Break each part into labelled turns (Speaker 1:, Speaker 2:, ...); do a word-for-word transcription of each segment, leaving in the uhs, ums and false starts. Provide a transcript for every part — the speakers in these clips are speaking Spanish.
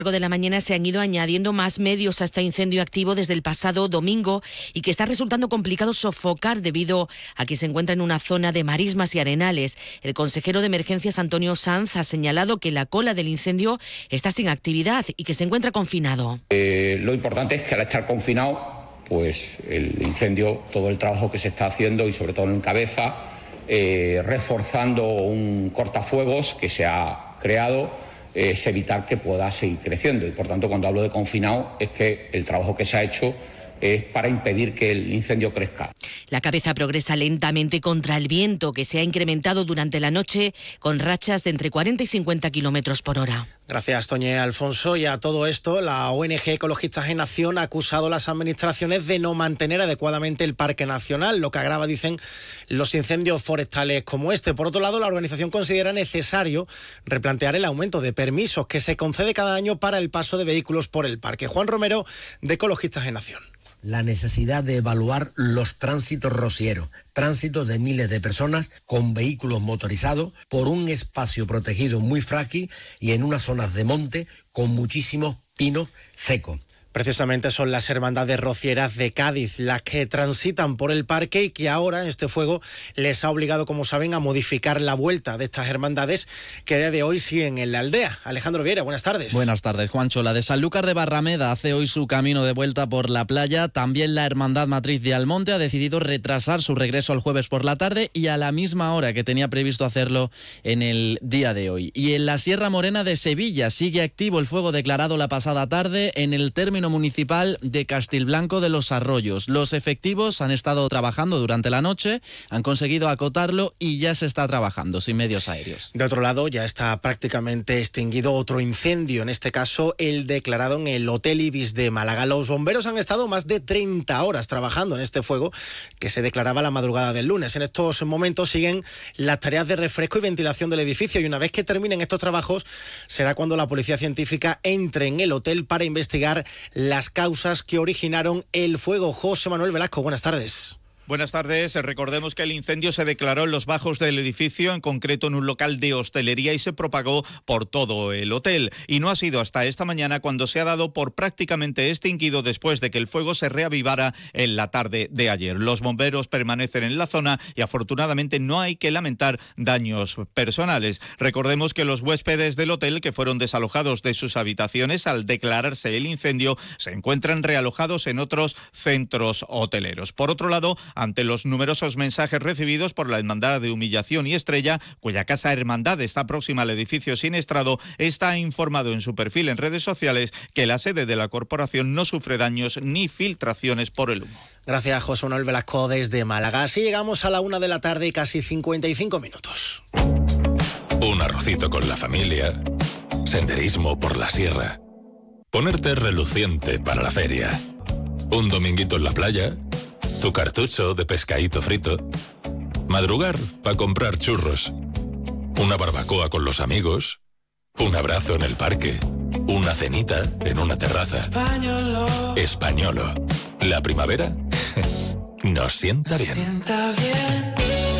Speaker 1: largo de la mañana se han ido añadiendo más medios a este incendio activo desde el pasado domingo y que está resultando complicado sofocar debido a que se encuentra en una zona de marismas y arenales. El consejero de Emergencias, Antonio Sanz, ha señalado que la cola del incendio está sin actividad y que se encuentra confinado.
Speaker 2: Eh, lo importante es que al estar confinado, pues el incendio, todo el trabajo que se está haciendo y sobre todo en cabeza, eh, reforzando un cortafuegos que se ha creado, es evitar que pueda seguir creciendo. Y por tanto, cuando hablo de confinado, es que el trabajo que se ha hecho es para impedir que el incendio crezca.
Speaker 1: La cabeza progresa lentamente contra el viento, que se ha incrementado durante la noche con rachas de entre cuarenta y cincuenta kilómetros por hora.
Speaker 3: Gracias, Toñé Alfonso. Y a todo esto, la O N G Ecologistas en Acción ha acusado a las administraciones de no mantener adecuadamente el Parque Nacional, lo que agrava, dicen, los incendios forestales como este. Por otro lado, la organización considera necesario replantear el aumento de permisos que se concede cada año para el paso de vehículos por el parque. Juan Romero, de Ecologistas en Acción.
Speaker 4: La necesidad de evaluar los tránsitos rocieros, tránsitos de miles de personas con vehículos motorizados por un espacio protegido muy frágil y en unas zonas de monte con muchísimos pinos secos.
Speaker 3: Precisamente son las hermandades rocieras de Cádiz las que transitan por el parque y que ahora este fuego les ha obligado, como saben, a modificar la vuelta de estas hermandades que desde hoy siguen en la aldea. Alejandro Viera, buenas tardes.
Speaker 5: Buenas tardes, Juancho. La de Sanlúcar de Barrameda hace hoy su camino de vuelta por la playa. También la Hermandad Matriz de Almonte ha decidido retrasar su regreso el jueves por la tarde y a la misma hora que tenía previsto hacerlo en el día de hoy. Y en la Sierra Morena de Sevilla sigue activo el fuego declarado la pasada tarde en el término municipal de Castilblanco de los Arroyos. Los efectivos han estado trabajando durante la noche, han conseguido acotarlo y ya se está trabajando sin medios aéreos.
Speaker 3: De otro lado, ya está prácticamente extinguido otro incendio, en este caso el declarado en el Hotel Ibis de Málaga. Los bomberos han estado más de treinta horas trabajando en este fuego que se declaraba la madrugada del lunes. En estos momentos siguen las tareas de refresco y ventilación del edificio y una vez que terminen estos trabajos será cuando la policía científica entre en el hotel para investigar las causas que originaron el fuego. José Manuel Velasco, buenas tardes.
Speaker 6: Buenas tardes. Recordemos que el incendio se declaró en los bajos del edificio, en concreto en un local de hostelería, y se propagó por todo el hotel. Y no ha sido hasta esta mañana cuando se ha dado por prácticamente extinguido después de que el fuego se reavivara en la tarde de ayer. Los bomberos permanecen en la zona y afortunadamente no hay que lamentar daños personales. Recordemos que los huéspedes del hotel que fueron desalojados de sus habitaciones al declararse el incendio se encuentran realojados en otros centros hoteleros. Por otro lado, ante los numerosos mensajes recibidos por la Hermandad de Humillación y Estrella, cuya casa hermandad está próxima al edificio siniestrado, está informado en su perfil en redes sociales que la sede de la corporación no sufre daños ni filtraciones por el humo.
Speaker 3: Gracias, José Manuel Velasco, desde Málaga. Así llegamos a la una de la tarde y casi cincuenta y cinco minutos.
Speaker 7: Un arrocito con la familia, senderismo por la sierra, ponerte reluciente para la feria, un dominguito en la playa, tu cartucho de pescadito frito, madrugar para comprar churros, una barbacoa con los amigos, un abrazo en el parque, una cenita en una terraza. Españolo. Españolo. La primavera nos sienta bien. Sienta bien.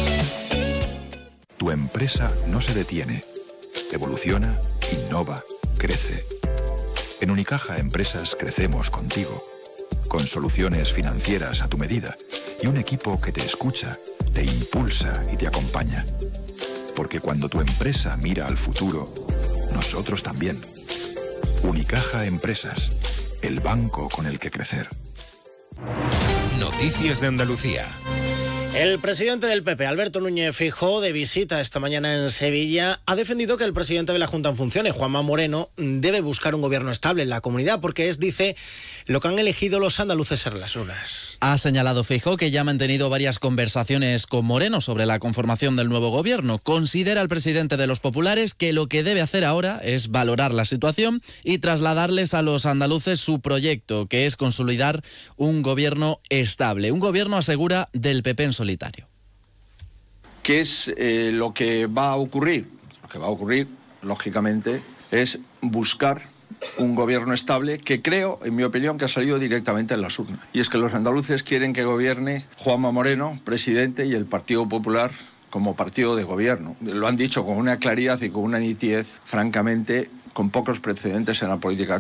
Speaker 8: Tu empresa no se detiene, evoluciona, innova, crece. En Unicaja Empresas crecemos contigo, con soluciones financieras a tu medida y un equipo que te escucha, te impulsa y te acompaña. Porque cuando tu empresa mira al futuro, nosotros también. Unicaja Empresas, el banco con el que crecer.
Speaker 7: Noticias de Andalucía.
Speaker 3: El presidente del P P, Alberto Núñez Feijóo, de visita esta mañana en Sevilla, ha defendido que el presidente de la Junta en funciones, Juanma Moreno, debe buscar un gobierno estable en la comunidad porque es, dice, lo que han elegido los andaluces en las urnas.
Speaker 5: Ha señalado Feijóo que ya ha mantenido varias conversaciones con Moreno sobre la conformación del nuevo gobierno. Considera el presidente de los populares que lo que debe hacer ahora es valorar la situación y trasladarles a los andaluces su proyecto, que es consolidar un gobierno estable. Un gobierno, asegura, del P P en solitario.
Speaker 9: ¿Qué es eh, lo que va a ocurrir? Lo que va a ocurrir, lógicamente, es buscar un gobierno estable que creo, en mi opinión, que ha salido directamente en las urnas. Y es que los andaluces quieren que gobierne Juanma Moreno, presidente, y el Partido Popular como partido de gobierno. Lo han dicho con una claridad y con una nitidez, francamente, con pocos precedentes en la política